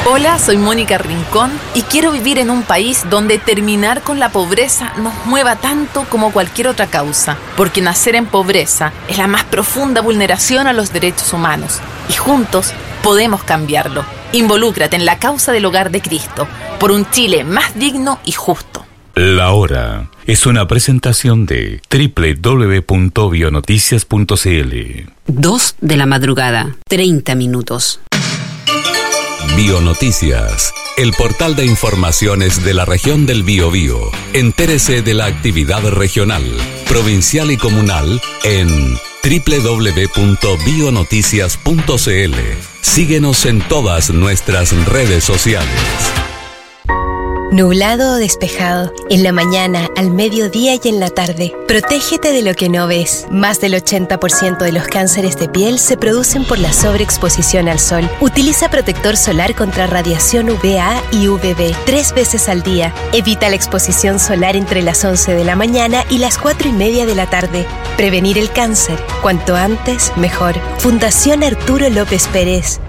Hola, soy Mónica Rincón y quiero vivir en un país donde terminar con la pobreza nos mueva tanto como cualquier otra causa, porque nacer en pobreza es la más profunda vulneración a los derechos humanos y juntos podemos cambiarlo. Involúcrate en la causa del Hogar de Cristo, por un Chile más digno y justo. La Hora es una presentación de www.bionoticias.cl. 2 de la madrugada, 30 minutos. Bionoticias, el portal de informaciones de la región del Biobío. Entérese de la actividad regional, provincial y comunal en www.bionoticias.cl. Síguenos en todas nuestras redes sociales. Nublado o despejado, en la mañana, al mediodía y en la tarde. Protégete de lo que no ves. Más del 80% de los cánceres de piel se producen por la sobreexposición al sol. Utiliza protector solar contra radiación UVA y UVB 3 veces al día. Evita la exposición solar entre las 11 de la mañana y las 4:30 de la tarde. Prevenir el cáncer, cuanto antes, mejor. Fundación Arturo López Pérez.